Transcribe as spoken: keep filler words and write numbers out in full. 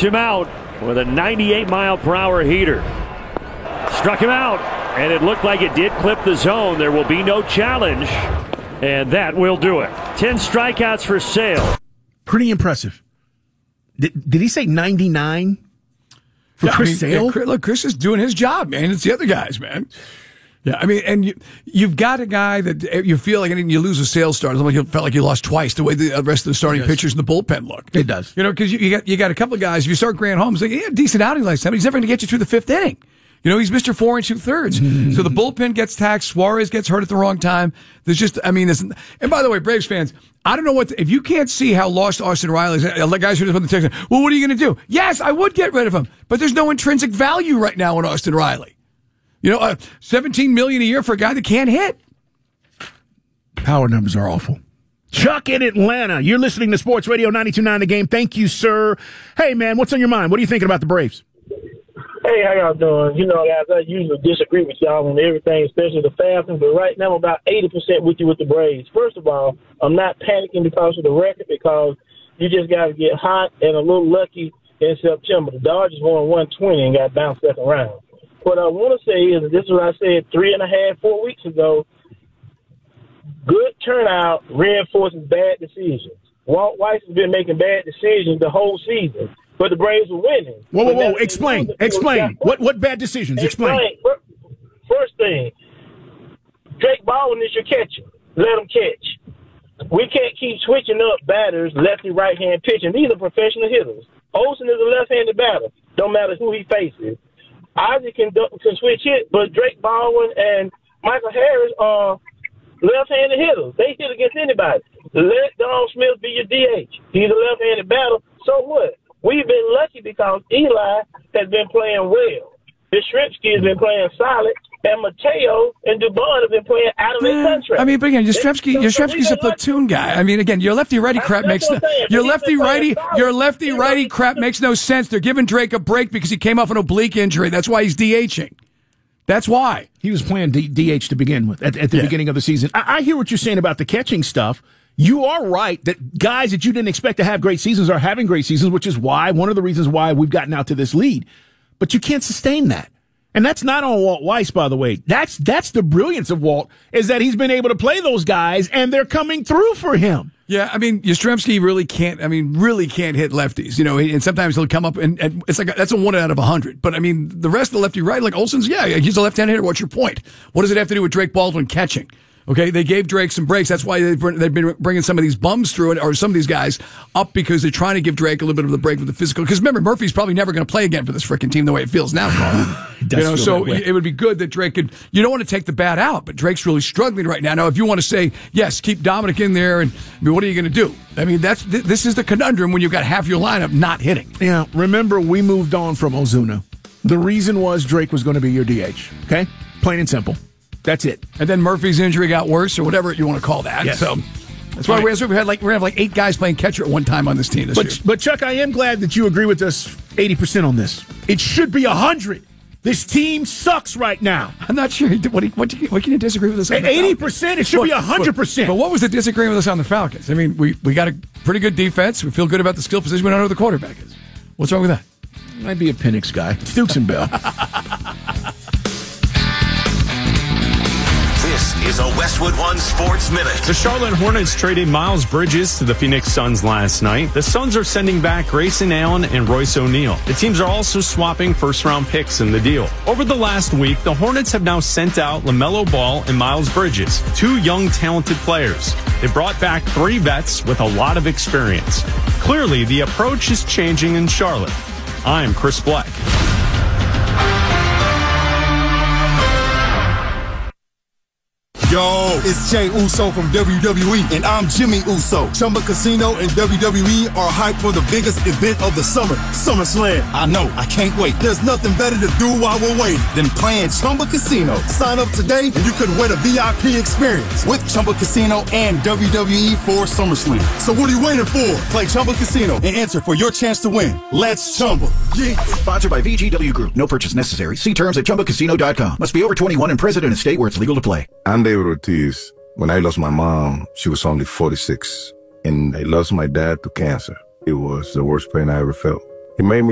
him out with a ninety-eight mile per hour heater. Struck him out, and it looked like it did clip the zone. There will be no challenge, and that will do it. Ten strikeouts for Sale. Pretty impressive. Did, did he say ninety-nine for yeah, Chris I mean, Sale? Yeah, look, Chris is doing his job, man. It's the other guys, man. Yeah, I mean, and you, you've got a guy that you feel like, and you lose a Sales start. It's like you felt like you lost twice the way the rest of the starting pitchers in the bullpen look. It does. You know, because you, you got you got a couple of guys. If you start Grant Holmes, like, he had a decent outing last time, but he's never going to get you through the fifth inning. You know, he's Mister Four and two thirds. Mm-hmm. So the bullpen gets taxed. Suarez gets hurt at the wrong time. There's just, I mean, there's, and by the way, Braves fans, I don't know what, the, if you can't see how lost Austin Riley is, like guys who just put the text, well, what are you going to do? Yes, I would get rid of him, but there's no intrinsic value right now in Austin Riley. You know, uh, seventeen million dollars a year for a guy that can't hit. Power numbers are awful. Chuck in Atlanta. You're listening to Sports Radio ninety-two point nine The Game. Thank you, sir. Hey, man, what's on your mind? What are you thinking about the Braves? Hey, how y'all doing? You know, guys, I usually disagree with y'all on everything, especially the Falcons, but right now I'm about eighty percent with you with the Braves. First of all, I'm not panicking because of the record, because you just got to get hot and a little lucky in September. The Dodgers won one twenty and got bounced second round. What I want to say is, this is what I said three and a half, four weeks ago, good turnout reinforces bad decisions. Walt Weiss has been making bad decisions the whole season, but the Braves were winning. Whoa, whoa, whoa, explain, explain. What what bad decisions? Explain. explain. First thing, Drake Baldwin is your catcher. Let him catch. We can't keep switching up batters, lefty, right-hand pitching. These are professional hitters. Olsen is a left-handed batter. Don't matter who he faces. Isaac can, can switch hit, but Drake Baldwin and Michael Harris are left-handed hitters. They hit against anybody. Let Don Smith be your D H. He's a left-handed batter. So what? We've been lucky because Eli has been playing well. Yastrzemski has been playing solid, and Mateo and Dubon have been playing out of their contract. I mean, but again, Yastrzemski, Yastrzemski's a platoon guy. I mean, again, your lefty-righty crap makes no, your lefty-righty your lefty-righty crap makes no sense. They're giving Drake a break because he came off an oblique injury. That's why he's DHing. That's why. He was playing D- DH to begin with at, at the yeah. beginning of the season. I-, I hear what you're saying about the catching stuff. You are right that guys that you didn't expect to have great seasons are having great seasons, which is why, one of the reasons why we've gotten out to this lead. But you can't sustain that. And that's not on Walt Weiss, by the way. That's that's the brilliance of Walt, is that he's been able to play those guys, and they're coming through for him. Yeah, I mean, Yastrzemski really can't, I mean, really can't hit lefties, you know, and sometimes he'll come up, and, and it's like, a, that's a one out of a hundred. But, I mean, the rest of the lefty-right, like Olsen's, yeah, he's a left-handed hitter. What's your point? What does it have to do with Drake Baldwin catching? Okay, they gave Drake some breaks. That's why they've been, they've been bringing some of these bums through it, or some of these guys up, because they're trying to give Drake a little bit of the break with the physical. Because remember, Murphy's probably never going to play again for this freaking team the way it feels now, Carl. You know, so it would be good that Drake could. You don't want to take the bat out, but Drake's really struggling right now. Now, if you want to say yes, keep Dominic in there, and I mean, what are you going to do? I mean, that's th- this is the conundrum when you've got half your lineup not hitting. Yeah, remember we moved on from Ozuna. The reason was Drake was going to be your D H. Okay, plain and simple. That's it. And then Murphy's injury got worse, or whatever you want to call that. Yes. So that's why right. we had like we're gonna have like eight guys playing catcher at one time on this team this but, year. But Chuck, I am glad that you agree with us eighty percent on this. It should be one hundred. This team sucks right now. I'm not sure. What, what, what can you disagree with us on? eighty percent? It should well, be one hundred percent. But what was the disagreement with us on the Falcons? I mean, we, we got a pretty good defense. We feel good about the skill position. We don't know who the quarterback is. What's wrong with that? Might be a Penix guy. Stooks and Bell. This is a Westwood One Sports Minute. The Charlotte Hornets traded Miles Bridges to the Phoenix Suns last night. The Suns are sending back Grayson Allen and Royce O'Neal. The teams are also swapping first-round picks in the deal. Over the last week, the Hornets have now sent out LaMelo Ball and Miles Bridges, two young, talented players. They brought back three vets with a lot of experience. Clearly, the approach is changing in Charlotte. I'm Chris Black. Yo, it's Jay Uso from W W E, and I'm Jimmy Uso. Chumba Casino and W W E are hyped for the biggest event of the summer, SummerSlam. I know, I can't wait. There's nothing better to do while we're waiting than playing Chumba Casino. Sign up today, and you could win a V I P experience with Chumba Casino and W W E for SummerSlam. So what are you waiting for? Play Chumba Casino and enter for your chance to win. Let's Chumba. Yeah. Sponsored by V G W Group. No purchase necessary. See terms at chumba casino dot com. Must be over twenty-one and present in a state where it's legal to play. I'm David Ortiz. When I lost my mom, she was only forty-six. And I lost my dad to cancer. It was the worst pain I ever felt. It made me